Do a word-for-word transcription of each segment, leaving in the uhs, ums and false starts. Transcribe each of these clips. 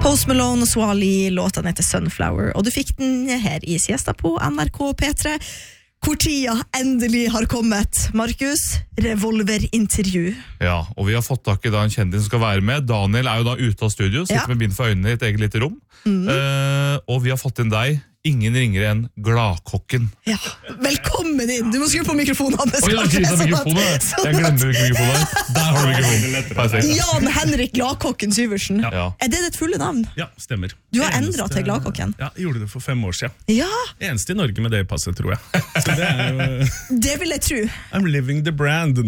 Post Malone og Swali, låten heter Sunflower, og du fikk den her i siesta på N R K P tre, hvor tida endelig har kommet. Markus, revolverintervju. Ja, og vi har fått tak i da en kjendis som skal være med. Daniel er jo da ute av studio, sitter Ja. med bind for øynene i et eget lite rom. Mm. Uh, og vi har fått inn deg, ingen ringere enn Gladkokken. Ja, velkommen inn. Du må skru på mikrofonen. Å, jeg har ikke sånn mikrofonen. Jeg glemmer mikrofonen. Der har du mikrofonen. Perfekt. Jan Henrik Gladkokken Syversen. Ja. Er det ditt fulle navn? Ja, stemmer. Du har Eneste- endret til Gladkokken. Ja, jeg gjorde det for fem år siden. Ja, Eneste i Norge med det passet, tror jeg. Så det er jo... det vil jeg tro. I'm living the brand.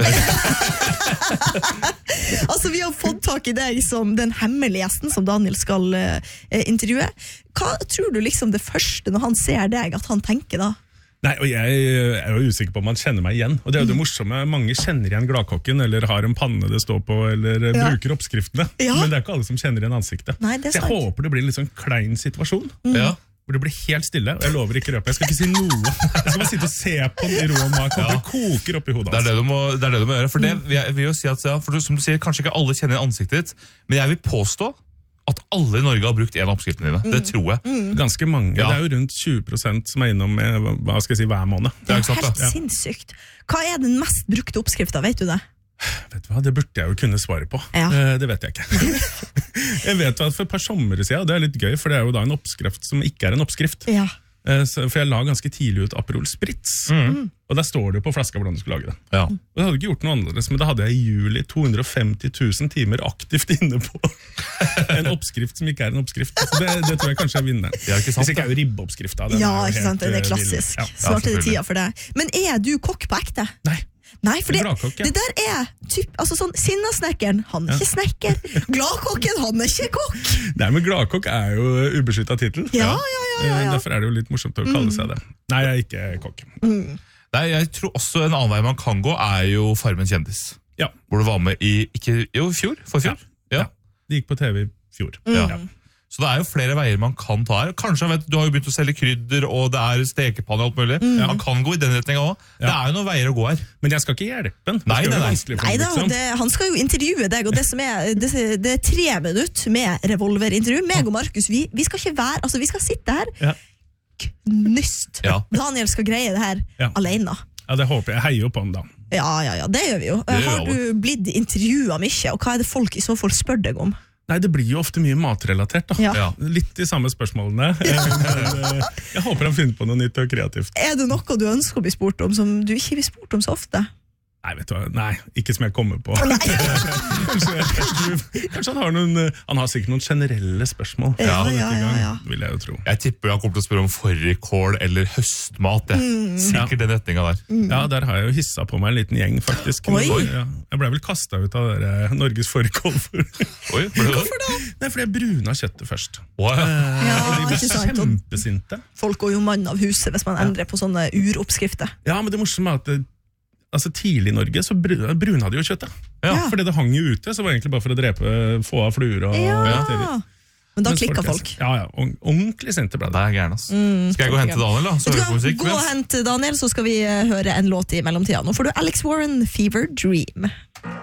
Altså, vi har fått tak i deg som den hemmelige gjesten som Daniel skal uh, intervjue. Hva tror du liksom det første når han ser deg, at han tenker da? Nei, og jeg er jo usikker på om han kjenner meg igjen. Og det er jo det morsomme. Mange kjenner igjen Gladkokken, eller har en panne det står på, eller Ja. bruker oppskriftene. Ja. Men det er ikke alle som kjenner igjen ansiktet. Nei, det er Så jeg sant. håper det blir en litt sånn klein situasjon. Ja. Hvor det blir helt stille, og jeg lover ikke røpe. Jeg skal ikke si noe. Jeg skal bare sitte og se på den i ro og mak, og det koker opp i hodet Det er hans. det du må, det er det du må gjøre. For det vil jeg vil jo si at, ja, for du, som du sier, kanskje ikke alle kjenner ansiktet ditt, men jeg vil påstå at alle i Norge har brukt en av oppskriftene dine. Det tror jeg. Ganske mange. Ja. Det er jo rundt tjue prosent som er innom med, hva skal jeg si, hver måned. Det er ikke sant, helt da? Ja. sinnssykt. Hva er den mest brukte oppskriften, vet du det? Vet du hva, det burde jeg jo kunne svare på. Ja. Eh, Det vet jeg ikke. Jeg vet at for et par somre siden, og det er litt gøy, for det er jo da en oppskrift som ikke er en oppskrift. Ja. Eh, så- For jeg la ganske tidlig ut Aperol Spritz, og der står det jo på flaska hvordan du skulle lage det. Ja. Og jeg hadde ikke gjort noe annerledes, men da hadde jeg i juli to hundre og femti tusen timer aktivt inne på en oppskrift som ikke er en oppskrift. Så det, det tror jeg kanskje er vinneren. Ja, ikke sant, Hvis ikke er jo ribbeoppskrifta. den Ja, er jo ikke sant, helt, det er eh, klassisk. vill. Ja. Snart er det selvfølgelig. tida for det. Men er du kokk på ekte? Nei, Nei, for det, Gladkokk, ja. det der er typ, altså sånn, Sinnasnekkeren, han er ikke snekker. Gladkokken, han er ikke kokk. Nei, men Gladkokk er jo ubeskyttet titel. Ja, ja, ja, ja, Eh, ja. Derfor er det jo litt morsomt å kalle seg det. Nei, jeg er ikke kokk. Nei, jeg tror også en annen vei man kan gå er jo Farmen kjendis. Ja. Hvor du var med i, ikke, jo, i fjor? For fjor? Ja. Det gikk på T V i fjor. Ja. Så det er jo flere veier man kan ta her. Kanskje, vet, du har jo begynt å selge krydder, og det er stekepanne og alt mulig. Man kan gå i den retningen også. Det Ja. er jo noen veier å gå her. Men jeg skal ikke hjelpe den. Det Nei, skal nei, være nei. vanskelig for Nei den, da, liksom. det, han skal jo intervjue deg, og det, som er, det, det er tre minutter med revolverintervju. Meg og Markus, vi, vi skal ikke være, altså vi skal sitte her Ja. knyst. Ja. Daniel skal greie det her Ja. alene. Ja, det håper jeg. Jeg heier jo på ham da. Ja, ja, ja, det gjør vi jo. gjør Har alle. du blitt intervjuet mye, og hva er det folk i så fall spør deg om? Nei, det blir jo ofte mye matrelatert da. Ja. Ja. Litt de samme spørsmålene. Men, eh, jeg håper han finner på noe nytt og kreativt. Er det noe du ønsker å bli spurt om, som du ikke blir spurt om så ofte? Nei, vet du hva? Nei, ikke som jeg kommer på. kanskje, kanskje, kanskje han har noen, eh, han har sikkert noen generelle spørsmål. Ja, denne ja, ja, gang, ja. vil jeg jo tro. Jeg tipper han kommer til å spørre om fårikål eller høstmat. Jeg. Sikkert den retningen der. Ja, der har jeg jo hissa på meg en liten gjeng, faktisk. Oi. Ja, jeg ble vel kastet ut av dere, Norges fårikål. For... Oi, ble det det? Nei, for jeg bruna kjøttet først. Å, ja. Ja, Og de ble ikke sant? Og kjempesinte. folk går jo mann av huset hvis man endrer på sånne uroppskrifter. Ja, men det morsomme er at det, altså, tidlig i Norge så bru- bruna de jo kjøttet. Ja. Fordi det hang jo ute, så var det egentlig bare for å drepe, få av fluer og Ja, bakterier. men da Mens klikker er- folk. Ja, ja, ord- ordentlig sinte ble Det det. er gærent, ass. Skal jeg gå og hente Daniel, da? Så Vet du hører vi hva? musikk. Gå og mens- hent Daniel, så skal vi eh, høre en låt i mellomtida. Nå får du Alex Warren, Fever Dream.